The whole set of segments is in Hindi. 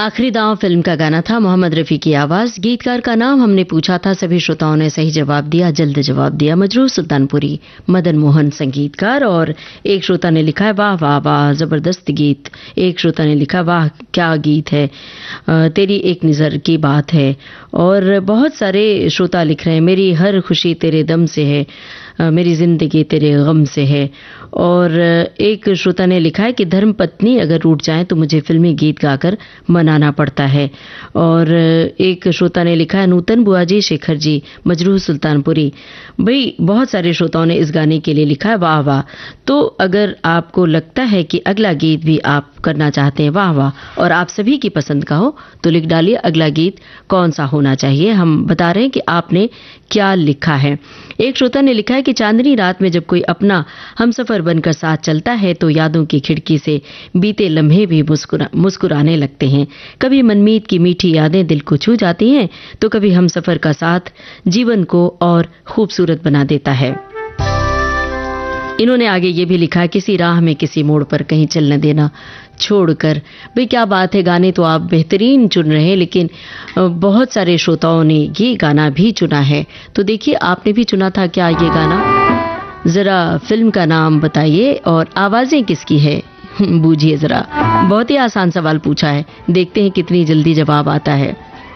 आखिरी दांव फिल्म का गाना था, मोहम्मद रफी की आवाज। गीतकार का नाम हमने पूछा था, सभी श्रोताओं ने सही जवाब दिया, जल्द जवाब दिया। मजरूह सुल्तानपुरी, मदन मोहन संगीतकार। और एक श्रोता ने लिखा है वाह वाह वाह, जबरदस्त गीत। एक श्रोता ने लिखा वाह क्या गीत है, तेरी एक नजर की बात है। और बहुत सारे श्रोता लिख रहे हैं मेरी हर खुशी तेरे दम से है, मेरी जिंदगी तेरे गम से है। और एक श्रोता ने लिखा है कि धर्म पत्नी अगर रूठ जाए तो मुझे फिल्मी गीत गाकर मनाना पड़ता है। और एक श्रोता ने लिखा है नूतन बुआ जी, शेखर जी, मजरूह सुल्तानपुरी। भाई बहुत सारे श्रोताओं ने इस गाने के लिए लिखा है वाह वाह। तो अगर आपको लगता है कि अगला गीत भी आप करना चाहते हैं वाह वाह और आप सभी की पसंद का हो तो लिख डालिए अगला गीत कौन सा होना चाहिए। हम बता रहे हैं कि आपने क्या लिखा है। एक श्रोता ने लिखा है कि चांदनी रात में जब कोई अपना हमसफर बनकर साथ चलता है तो यादों की खिड़की से बीते लम्हे भी मुस्कुराने लगते हैं। कभी मनमीत की मीठी यादें दिल को छू जाती हैं तो कभी हमसफर का साथ जीवन को और खूबसूरत बना देता है। इन्होंने आगे ये भी लिखा, किसी राह में किसी मोड़ पर कहीं चलने देना छोड़कर। भाई क्या बात है, गाने तो आप बेहतरीन चुन रहे हैं, लेकिन बहुत सारे श्रोताओं ने ये गाना भी चुना है। तो देखिए आपने भी चुना था क्या ये गाना, जरा फिल्म का नाम बताइए और आवाजें किसकी है बूझिए जरा। बहुत ही आसान सवाल पूछा है, देखते हैं कितनी जल्दी जवाब आता है।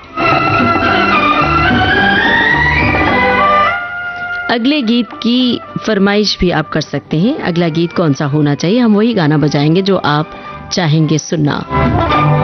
अगले गीत की फरमाइश भी आप कर सकते हैं। अगला गीत कौन सा होना चाहिए, हम वही गाना बजाएंगे जो आप चाहेंगे सुनना।